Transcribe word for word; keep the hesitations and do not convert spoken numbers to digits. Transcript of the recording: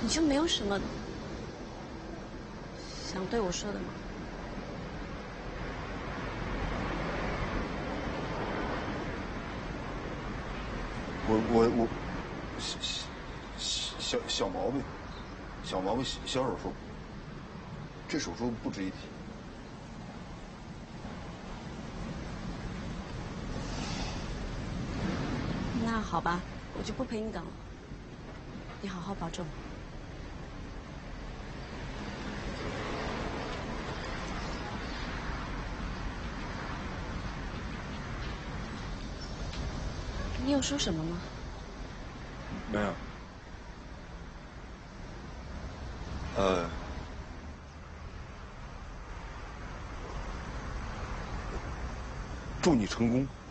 你就没有什么想对我说的吗？ 我我我，小小小毛病，小毛病，小手术，这手术不值一提。 那好吧，我就不陪你等了。你好好保重。你有说什么吗？ 没有。呃，祝你成功。